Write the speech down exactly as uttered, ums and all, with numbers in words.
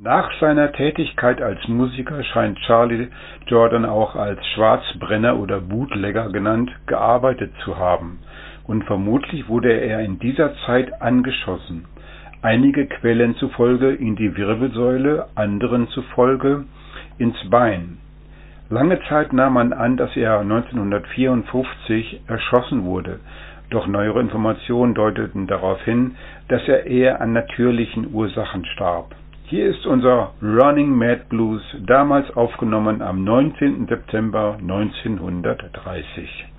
Nach seiner Tätigkeit als Musiker scheint Charlie Jordan auch als Schwarzbrenner oder Bootlegger genannt gearbeitet zu haben, und vermutlich wurde er in dieser Zeit angeschossen, einige Quellen zufolge in die Wirbelsäule, anderen zufolge ins Bein. Lange Zeit nahm man an, dass er neunzehnhundertvierundfünfzig erschossen wurde, doch neuere Informationen deuteten darauf hin, dass er eher an natürlichen Ursachen starb. Hier ist unser Running Mad Blues, damals aufgenommen am neunzehnten September neunzehnhundertdreißig.